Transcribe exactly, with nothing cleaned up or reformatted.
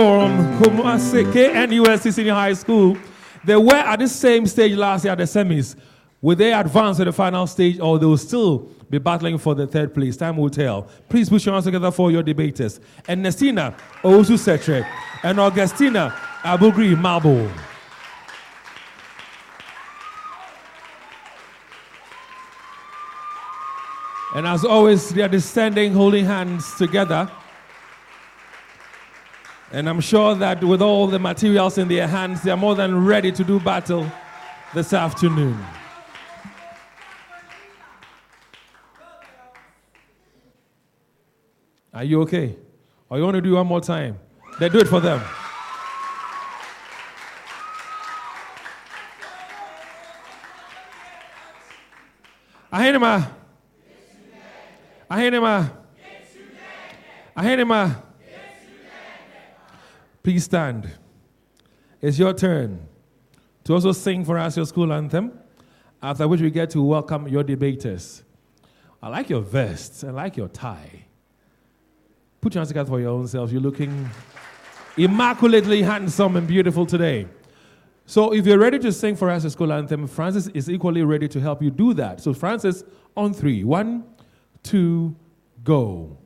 From Kumasi K N U S C Senior High School, they were at the same stage last year at the semis. Will they advance to the final stage, or they will still be battling for the third place? Time will tell. Please put your hands together for your debaters. Ernestina Owusu Setre and Augustina Abugri Mabo. And as always, they are descending, holding hands together. And I'm sure that with all the materials in their hands, they are more than ready to do battle this afternoon. Are you okay? Or you want to do one more time? Then do it for them. Ahenema. Ahenema. Ahenema. Please stand. It's your turn to also sing for us your school anthem, after which we get to welcome your debaters. I like your vest. I like your tie. Put your hands together for your own selves. You're looking immaculately handsome and beautiful today. So if you're ready to sing for us your school anthem, Francis is equally ready to help you do that. So Francis, on three. One, two, go.